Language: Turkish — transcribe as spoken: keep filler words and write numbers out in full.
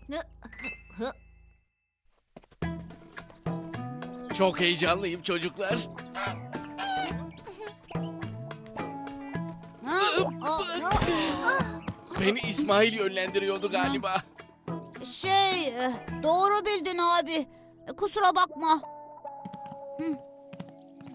Çok heyecanlıyım çocuklar. Beni İsmail yönlendiriyordu galiba. Şey, e, doğru bildin abi. E, Kusura bakma. Hı.